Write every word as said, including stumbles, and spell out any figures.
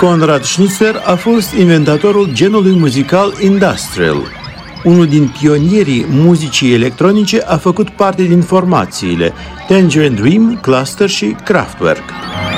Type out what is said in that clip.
Konrad Schnitzler a fost inventatorul genului muzical industrial. Unul din pionierii muzicii electronice a făcut parte din formațiile Tangerine Dream, Cluster și Kraftwerk.